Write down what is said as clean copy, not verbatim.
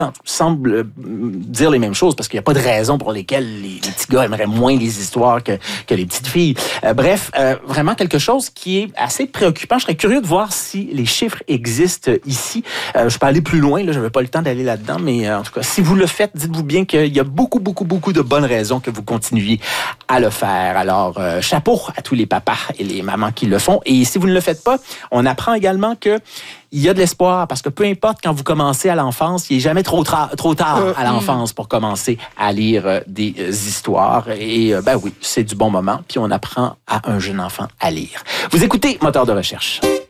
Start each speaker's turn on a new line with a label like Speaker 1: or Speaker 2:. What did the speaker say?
Speaker 1: semblent dire les mêmes choses parce qu'il n'y a pas de raison pour lesquelles les petits gars aimeraient moins les histoires que les petites filles. Bref, vraiment quelque chose qui est assez préoccupant. Je serais curieux de voir si les chiffres existent ici. Je peux aller plus loin, là, je n'avais pas le temps d'aller là-dedans, mais en tout cas, si vous le faites, dites-vous bien qu'il y a beaucoup de bonnes raisons que vous continuiez à le faire. Alors, chapeau à tous les papas et les mamans qui le font. Et si vous ne le faites pas, on apprend également que il y a de l'espoir parce que peu importe quand vous commencez à l'enfance, il n'est jamais trop tard à l'enfance pour commencer à lire des histoires. Et ben oui, c'est du bon moment. Puis on apprend à un jeune enfant à lire. Vous écoutez Moteur de recherche.